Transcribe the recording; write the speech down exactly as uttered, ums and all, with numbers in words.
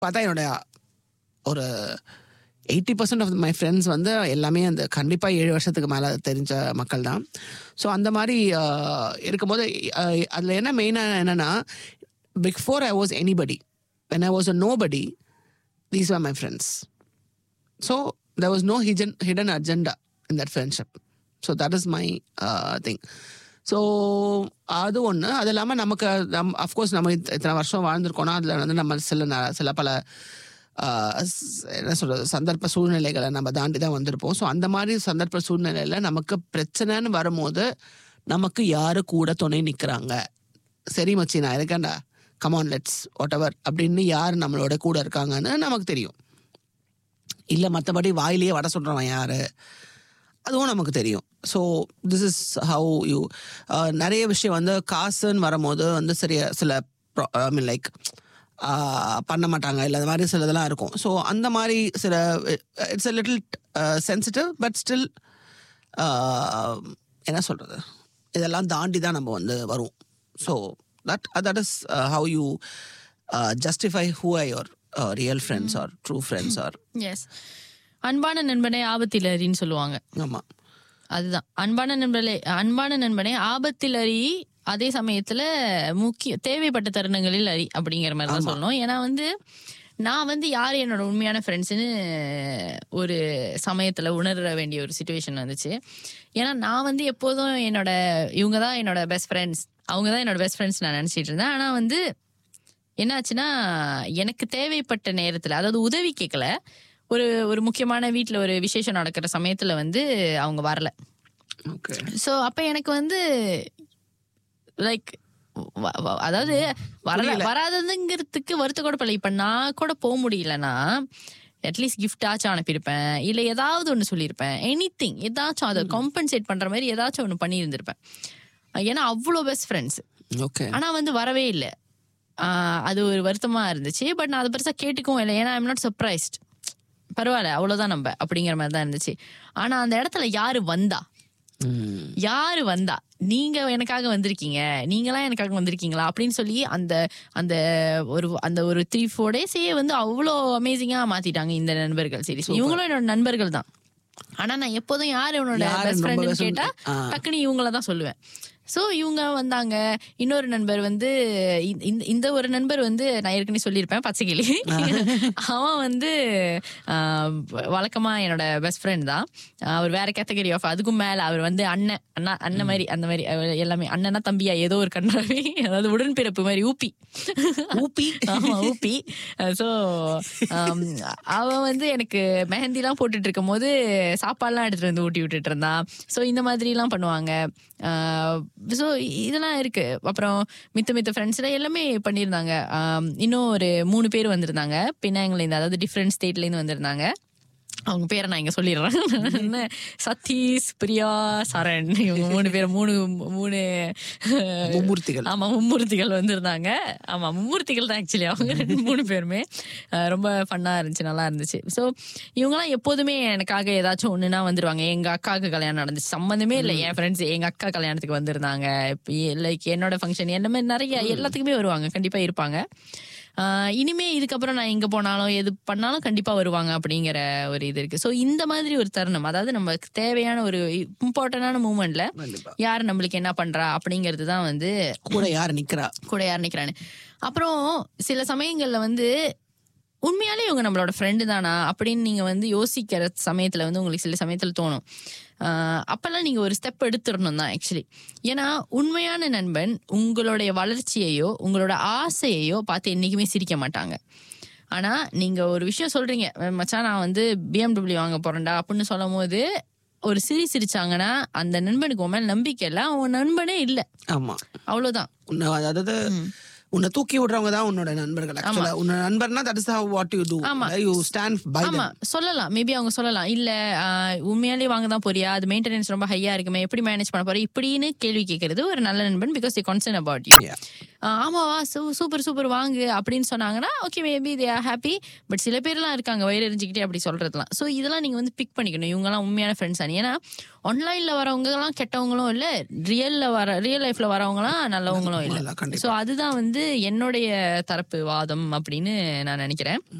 பார்த்தா என்னோட ஒரு eighty percent of my friends வந்து எல்லாமே அந்த கண்டிப்பாக ஏழு வருஷத்துக்கு மேலே தெரிஞ்ச மக்கள் தான். ஸோ அந்த மாதிரி இருக்கும்போது அதில் என்ன மெயினாக என்னென்னா, before I was anybody, when I was a nobody, these were my friends. So there was no hidden hidden agenda in that friendship. So that is my uh, thing. So அது ஒன்று. அது இல்லாமல் நமக்கு நம் அஃப்கோர்ஸ் நம்ம இத்தனை வருஷம் வாழ்ந்துருக்கோன்னா அதில் வந்து நம்ம சில சில பல என்ன சொல்கிறது சந்தர்ப்ப சூழ்நிலைகளை நம்ம தாண்டி தான் வந்திருப்போம். ஸோ அந்த மாதிரி சந்தர்ப்ப சூழ்நிலையில் நமக்கு பிரச்சனைன்னு வரும்போது நமக்கு யார் கூட துணை நிற்கிறாங்க, சரி மச்சி நான் இருக்கேன்டா, கமான் லெட்ஸ் வாட் எவர் அப்படின்னு யார் நம்மளோட கூட இருக்காங்கன்னு நமக்கு தெரியும். இல்லை மற்றபடி வாயிலேயே வட சொல்கிறவன் யார், அதுவும் நமக்கு தெரியும். So this is how you நிறைய விஷயம் வந்து காசுன்னு வரும்போது வந்து சரியா சில ஐ மீன் லைக் பண்ண மாட்டாங்க, இல்லை அது மாதிரி சில இதெல்லாம் இருக்கும். ஸோ அந்த மாதிரி சில it's a little sensitive but still என்ன சொல்கிறது, இதெல்லாம் தாண்டி தான் நம்ம வந்து வரும். So that that is how you justify who are your real friends are true friends R. S, அன்பான நண்பனே ஆபத்தில் அறின்னு சொல்லுவாங்க. ஆமாம், அதுதான் அன்பான நண்பனே அன்பான நண்பனே ஆபத்தில் அறி, அதே சமயத்துல முக்கிய தேவைப்பட்ட தருணங்களில் அறி அப்படிங்கிற மாதிரி தான் சொல்லணும். ஏன்னா வந்து நான் வந்து யார் என்னோட உண்மையான ஃப்ரெண்ட்ஸ்ன்னு ஒரு சமயத்துல உணர வேண்டிய ஒரு சுச்சுவேஷன் வந்துச்சு. ஏன்னா நான் வந்து எப்போதும் என்னோட இவங்க தான் என்னோட பெஸ்ட் ஃப்ரெண்ட்ஸ், அவங்க தான் என்னோட பெஸ்ட் ஃப்ரெண்ட்ஸ் நான் நினைச்சிட்டு இருந்தேன். ஆனா வந்து என்னாச்சுன்னா, எனக்கு தேவைப்பட்ட நேரத்துல, அதாவது உதவி கேட்கல, ஒரு ஒரு முக்கியமான வீட்டுல ஒரு விசேஷம் நடக்கிற சமயத்துல வந்து அவங்க வரல. ஸோ அப்ப எனக்கு வந்து லைக் அதாவது வரல வராததுங்கிறதுக்கு வருத்த கூட பல. இப்ப நான் கூட போக முடியலன்னா அட்லீஸ்ட் கிஃப்டாச்சும் அனுப்பியிருப்பேன், இல்லை ஏதாவது ஒன்று சொல்லியிருப்பேன், எனி திங் ஏதாச்சும் அதை காம்பன்சேட் பண்ற மாதிரி ஏதாச்சும் ஒன்று பண்ணியிருந்திருப்பேன். ஏன்னா அவ்வளோ பெஸ்ட் ஃப்ரெண்ட்ஸ். ஆனா வந்து வரவே இல்லை. அது ஒரு வருத்தமா இருந்துச்சு. பட் நான் அதை பெருசா கேட்டுக்கவும் இல்லை. ஏன்னா ஐம் நாட் சர்ப்ரைஸ்ட், பரவாயில்ல அவ்வளவுதான் நம்ம அப்படிங்கிற மாதிரி தான் இருந்துச்சு. ஆனா அந்த இடத்துல யாரு வந்தா யாரு வந்தா நீங்க எனக்காக வந்திருக்கீங்க, நீங்களாம் எனக்காக வந்திருக்கீங்களா அப்படின்னு சொல்லி அந்த அந்த ஒரு அந்த ஒரு த்ரீ ஃபோர் டேஸே வந்து அவ்வளோ அமேசிங்கா மாத்திட்டாங்க இந்த நண்பர்கள். சரி, இவங்களும் என்னோட நண்பர்கள் தான். ஆனா நான் எப்போதும் யார் என்னோட பெஸ்ட் ஃப்ரெண்டுன்னு கேட்டா டக்குன்னு இவங்கள தான் சொல்லுவேன். ஸோ இவங்க வந்தாங்க. இன்னொரு நண்பர் வந்து இந்த ஒரு நண்பர் வந்து நான் ஏற்கனவே சொல்லியிருப்பேன், பச்சைக்கிளி. அவன் வந்து வழக்கமா என்னோட பெஸ்ட் ஃப்ரெண்ட் தான். அவர் வேற கேட்டகரி ஆஃப், அதுக்கும் மேல அவர் வந்து அண்ணன் அண்ணா அண்ணன் மாதிரி, அந்த மாதிரி எல்லாமே அண்ணனா தம்பியா ஏதோ ஒரு கண்ணாவே, அதாவது உடன்பிறப்பு மாதிரி. ஊப்பி ஊப்பி ஆமா ஊப்பி. ஸோ அவன் வந்து எனக்கு மெஹந்திலாம் போட்டுட்டு இருக்கும் போது சாப்பாடுலாம் எடுத்துட்டு வந்து ஊட்டி விட்டுட்டு இருந்தான். ஸோ இந்த மாதிரி எல்லாம் பண்ணுவாங்க. ஸோ இதெல்லாம் இருக்கு. அப்புறம் மித்த மித்த ஃப்ரெண்ட்ஸ்ல எல்லாமே பண்ணியிருந்தாங்க. இன்னும் ஒரு மூணு பேர் வந்திருந்தாங்க பின்னாங்கலேருந்து, அதாவது டிஃப்ரெண்ட் ஸ்டேட்லேருந்து வந்திருந்தாங்க. அவங்க பேரை நான் இங்க சொல்லிடுறேன். சதீஷ், பிரியா, சரண், இவங்க மூணு பேர் மூணு மூணு மும்மூர்த்திகள். ஆமா மும்மூர்த்திகள் வந்திருந்தாங்க. ஆமா மும்மூர்த்திகள் தான் ஆக்சுவலி அவங்க ரெண்டு மூணு பேருமே. ரொம்ப ஃபன்னா இருந்துச்சு, நல்லா இருந்துச்சு. ஸோ இவங்கெல்லாம் எப்போதுமே எனக்காக ஏதாச்சும் ஒண்ணுன்னா வந்துருவாங்க. எங்க அக்காவுக்கு கல்யாணம் நடந்துச்சு, சம்மந்தமே இல்லை, என் ஃப்ரெண்ட்ஸ் எங்க அக்கா கல்யாணத்துக்கு வந்திருந்தாங்க. லைக் என்னோட ஃபங்க்ஷன், என்ன மாதிரி நிறைய எல்லாத்துக்குமே வருவாங்க, கண்டிப்பா இருப்பாங்க. ஆஹ் இனிமே இதுக்கப்புறம் நான் எங்க போனாலும் எது பண்ணாலும் கண்டிப்பா வருவாங்க அப்படிங்கிற ஒரு இது இருக்கு. ஸோ இந்த மாதிரி ஒரு தருணம், அதாவது நமக்கு தேவையான ஒரு இம்பார்ட்டன்டான மூமெண்ட்ல யார் நம்மளுக்கு என்ன பண்றா அப்படிங்கிறது தான் வந்து கூட யார் நிக்கிறா கூட யார் நிக்கிறான்னு. அப்புறம் சில சமயங்கள்ல வந்து உண்மையாலே இவங்க நம்மளோட ஃப்ரெண்டு தானா அப்படின்னு நீங்க வந்து யோசிக்கிற சமயத்துல வந்து உங்களுக்கு சில சமயத்துல தோணும். ஆஹ் அப்பெல்லாம் நீங்க ஒரு ஸ்டெப் எடுத்துடணும் தான் ஆக்சுவலி. ஏன்னா உண்மையான நண்பன் உங்களுடைய வளர்ச்சியையோ உங்களோட ஆசையையோ பார்த்து என்னைக்குமே சிரிக்க மாட்டாங்க. ஆனா நீங்க ஒரு விஷயம் சொல்றீங்க, மச்சான் நான் வந்து பிஎம்டபிள்யூ வாங்க போறேன்டா அப்படின்னு சொல்லும் போது ஒரு சிரி சிரிச்சாங்கன்னா அந்த நண்பனுக்கு உன் மேல நம்பிக்கை இல்லை, அவன் நண்பனே இல்லை. ஆமா, அவ்வளவுதான். அதாவது உன்னை தூக்கி விடுறவங்க தான் உன்னோட நண்பர்கள். ஆக்சுவலா உன்னோட நண்பர்னா that is how what you to, you stand by them. ஆமா சொல்லலாம், மேபி அவங்க சொல்லலாம், இல்ல உண்மையாலே வாங்க தான் போறியா, அது மெயின்டெனன்ஸ் ரொம்ப ஹையா இருக்குமே, எப்படி மேனேஜ் பண்ண போற இப்படின்னு கேள்வி கேட்கறது ஒரு நல்ல நண்பன். Because they concern about you. ஆமாவா சூப்பர் சூப்பர் வாங்கு அப்படின்னு சொன்னாங்கன்னா okay, maybe they are happy. But சில பேர்லாம் இருக்காங்க வயிறு எரிஞ்சுக்கிட்டே அப்படி சொல்றதுலாம். ஸோ இதெல்லாம் நீங்க வந்து பிக் பண்ணிக்கணும், இவங்கெல்லாம் உண்மையான ஃப்ரெண்ட்ஸ் தான். ஏன்னா ஆன்லைன்ல வரவங்க எல்லாம் கெட்டவங்களும் இல்ல, ரியல்ல வர ரியல் லைஃப்ல வரவங்கலாம் நல்லவங்களும் இல்லை. ஸோ அதுதான் வந்து என்னுடைய தரப்பு வாதம் அப்படின்னு நான் நினைக்கிறேன்.